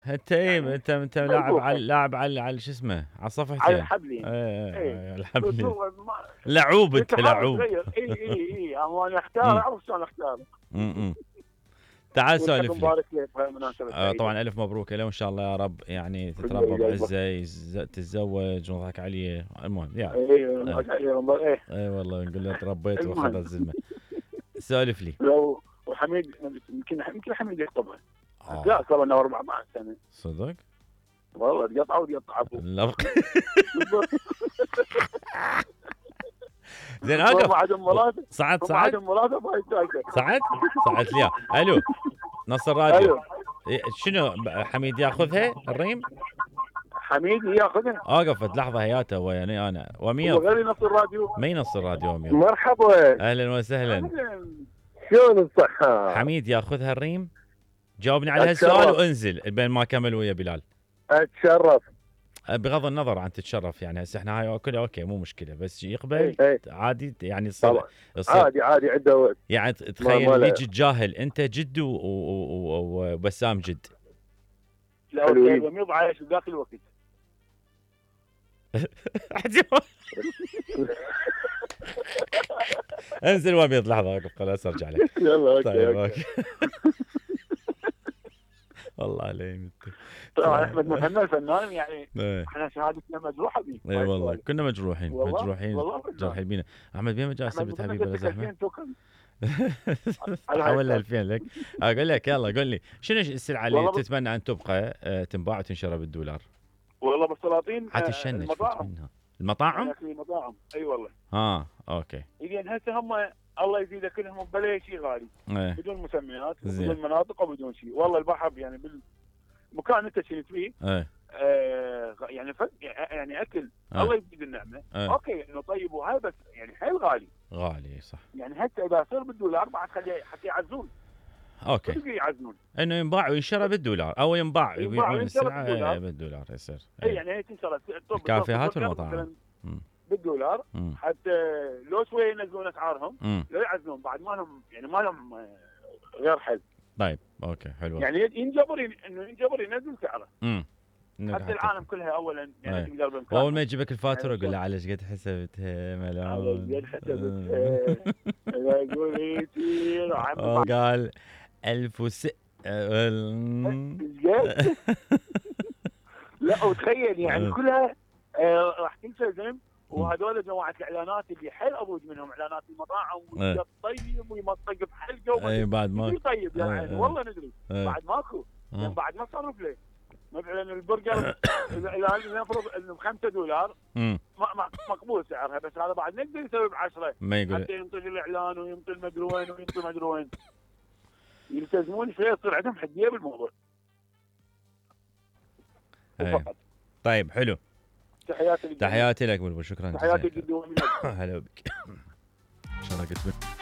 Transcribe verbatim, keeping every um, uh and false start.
انت ايه، يعني انت انت لاعب على ملبوخة لاعب على على شو اسمه، على على صفحتين. الحبلين. إيه، ايه، بس الحمد لله. هو ما لعوب، كنت انت أحاول لعوب. أتغيّر. إي، إي، إي، أما أنا أختار امم أعرف شلون أختار. امم تعال والحق سولف لي. مبارك لك بهالمناسبة آه سعيدة. طبعا الف مبروك له، وان شاء الله يا رب يعني تتربى بالله قلبك. بعزه، يز- تتزوج ونضحك عليه. المهم يا إيه، ايه, إيه، ايه والله نقول له تربيت واخذ المهم الزلمه. سولف لي. لو وحميد يمكن يمكن حميد يخطبها. لا اه صار لنا أربعمائة سنة. صدق. والله تقطعوا ويقطع ابوه. لا. زين هم اوقف. عندهم مراته. صعد هم صعد عندهم مراته بهاي السالفه. صعد صعدت لي. الو، نص الراديو. ايوه. إيه، شنو ب- حميد ياخذها الريم؟ حميد ياخذها. اوقفت لحظه هياته ويعني انا هو وميض. غير نص الراديو. ما ينص الراديو وميض. مرحبا. اهلا وسهلا. اهلا. شلون الصحة؟ حميد ياخذها الريم؟ جاوبني على هالسؤال اتشرف وانزل بين ما كمل ويا بلال. اتشرف. بغض النظر عن تتشرف يعني، هسه احنا هاي كلها اوكي مو مشكله، بس يقبل اي اي عادي يعني يصير طبعا. يصير عادي عادي عنده وقت. يعني ما تخيل ما اللي له. يجي جاهل، انت جد و- و- و- وبسام جد. لا حلوين. وميض عايش بذاك الوقت. انزل وميض لحظه، اوقف خلاص ارجع لك. يلا اوكي طيب اوكي. اوكي. والله عليك. طبعا احمد محمد فنان يعني. ايه احنا شهادتنا مجروحه به. اي والله كنا مجروحين والله مجروحين والله فنان. جرحين بينا. احمد بين ما جاء احمد سبت محمد حبيبي ولا قلت لك زحمه. ألفين توكن على هاي حولنا السالفه. ألفين لك. اقول لك يلا قول لي شنو السلعه اللي والله بس تتمنى ان تبقى آه، تنباع وتنشرى بالدولار؟ والله بالسلاطين حتى آه، الشنج فوت المطاعم. منها. انا المطاعم. اكل المطاعم اي والله. اه اوكي. لان هسه هم الله يزيد كلهم بلا شيء غالي. ايه بدون مسميات زين. وبدون مناطق وبدون شيء. والله البحر يعني بالمكان انت كنت فيه ايه آه يعني فد يعني اكل ايه الله يزيد النعمه. ايه اوكي انه طيب وهاي بس يعني حيل غالي. غالي صح. يعني هسه اذا صار بالدولار بعد خليه حتى يعزون. اوكي كل يعزون. انه ينباع وينشرى بالدولار او ينباع ينباع يبيعون وينشرى السلعه بالدولار. إيه، بالدولار يصير. اي ايه يعني هي تنشرى الطب الكافيهات البرجر والمطاعم. مثلا مم. بالدولار. مم. حتى لو شويه ينزلون اسعارهم مم. لا يعزلون بعد ما لهم يعني ما لهم آه، غير حل. طيب اوكي حلو. يعني ينجبر ين- انه ينجبر ينزل سعره. امم حتى العالم كلها اولا يعني أي. تقدر بامكانها. واول ما يجيبك الفاتوره يعني قول له على ايش قد حسبتها ملعون. قد حسبتها. اذا يقول لي يصير عم آه، قال ألف وس زين. لا وتخيل يعني كلها آه راح تلتزم. وهذول جماعه الاعلانات اللي حيل اضوج منهم اعلانات المطاعم ويطيب ويمطق بحلقه اي بعد ما يطيب يعني والله ندري أي. بعد ماكو يعني بعد ما صرف له. مثلا البرجر اذا نفرض انه ب خمسة دولار امم مقبول سعرها بس هذا بعد نقدر يسوي ب عشرة ما يقول حتى ينطي الاعلان وينطي المدري وين وينطي مدري وين. يلتزمون شويه يصير عندهم حديه بالموضوع. أي. فقط. طيب حلو. تحياتي لك تحياتي لك بلبل شكرا تحياتي جزيلا. جدا. هلا بك. شرقت بك.